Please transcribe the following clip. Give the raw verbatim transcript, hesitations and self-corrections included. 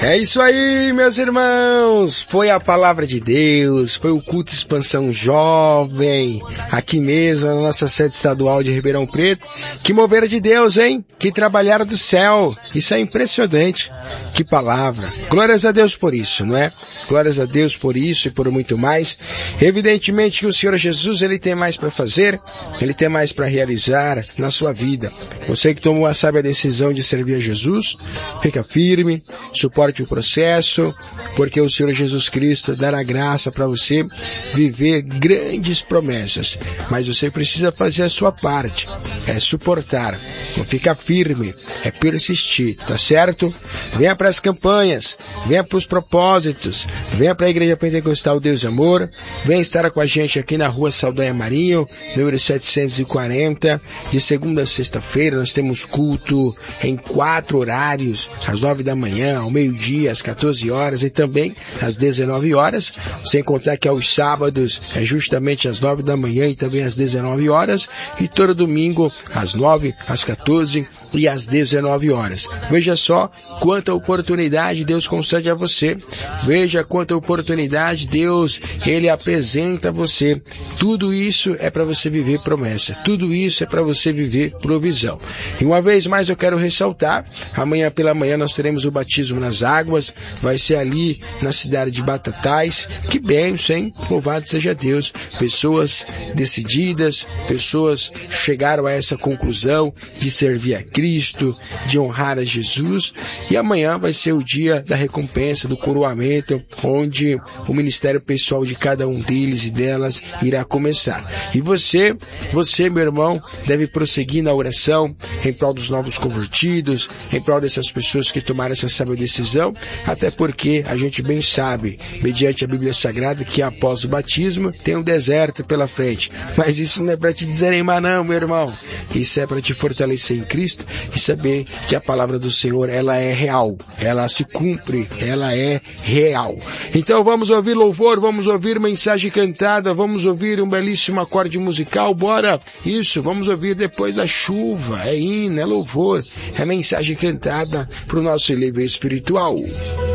É isso aí, meus irmãos, foi a palavra de Deus, foi o culto Expansão Jovem, aqui mesmo na nossa sede estadual de Ribeirão Preto, que moveram de Deus, hein? Que trabalharam do céu, isso é impressionante, que palavra, glórias a Deus por isso, não é? Glórias a Deus por isso e por muito mais. Evidentemente que o Senhor Jesus, Ele tem mais para fazer, Ele tem mais para realizar na sua vida. Você que tomou a sábia decisão de servir a Jesus, fica firme, suporte o processo, porque o Senhor Jesus Cristo dará graça para você viver grandes promessas, mas você precisa fazer a sua parte, é suportar, não ficar firme, é persistir, tá certo? Venha para as campanhas, venha para os propósitos, venha para a Igreja Pentecostal Deus e Amor, venha estar com a gente aqui na Rua Saldanha Marinho, número setecentos e quarenta, de segunda a sexta-feira. Nós temos culto em quatro horários, às nove da manhã, ao meio-dia, às quatorze horas e também às dezenove horas, sem contar que aos sábados é justamente às nove da manhã e também às dezenove horas, e todo domingo às nove, às quatorze e às dezenove horas. Veja só quanta oportunidade Deus concede a você, veja quanta oportunidade Deus, Ele apresenta a você. Tudo isso é para você viver promessa, tudo isso é para você viver provisão. E uma vez mais eu quero ressaltar, amanhã pela manhã nós teremos o batismo nas águas, vai ser ali na cidade de Batatais. Que bênção, hein? Louvado seja Deus. Pessoas decididas, pessoas chegaram a essa conclusão de servir a Cristo, de honrar a Jesus, e amanhã vai ser o dia da recompensa, do coroamento, onde o ministério pessoal de cada um deles e delas irá começar. E você, você, meu irmão, deve prosseguir na oração em prol dos novos convertidos, em prol dessas pessoas que tomaram essa sábia decisão, até porque a gente bem sabe, mediante a Bíblia Sagrada, que após o batismo tem um deserto pela frente. Mas isso não é para te desanimar não, meu irmão. Isso é para te fortalecer em Cristo e saber que a palavra do Senhor, ela é real, ela se cumpre, ela é real. Então vamos ouvir louvor, vamos ouvir mensagem cantada, vamos ouvir um belíssimo acorde musical, bora! Isso, vamos ouvir depois da chuva, é hino, é louvor, é mensagem cantada para o nosso nível espiritual.